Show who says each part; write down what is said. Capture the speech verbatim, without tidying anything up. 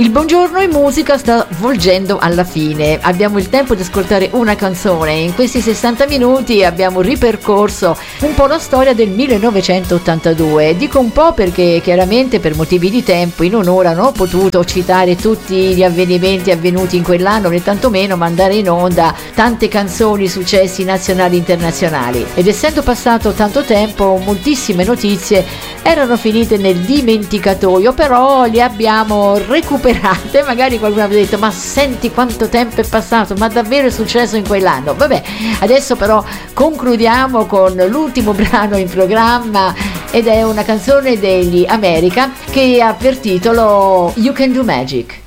Speaker 1: Il buongiorno in musica sta volgendo alla fine, abbiamo il tempo di ascoltare una canzone. In questi sessanta minuti abbiamo ripercorso un po' la storia del millenovecentottantadue. Dico un po' perché chiaramente per motivi di tempo in un'ora non ho potuto citare tutti gli avvenimenti avvenuti in quell'anno, né tantomeno mandare in onda tante canzoni, successi nazionali e internazionali. Ed essendo passato tanto tempo, moltissime notizie erano finite nel dimenticatoio, però le abbiamo recuperate. Magari qualcuno aveva detto: ma senti quanto tempo è passato, ma davvero è successo in quell'anno? Vabbè, adesso però concludiamo con l'ultimo brano in programma, ed è una canzone degli America che ha per titolo You Can Do Magic.